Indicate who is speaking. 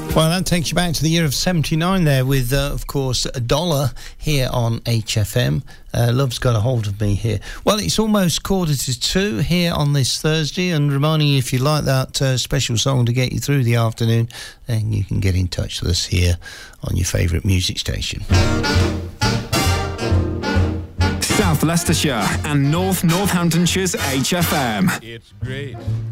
Speaker 1: Well, that takes you back to the year of 79 there with, of course, $1 here on HFM. Love's got a hold of me here. Well, it's almost 1:45 here on this Thursday, and reminding you, if you like that special song to get you through the afternoon, then you can get in touch with us here on your favourite music station.
Speaker 2: South Leicestershire and North Northamptonshire's HFM.
Speaker 3: It's great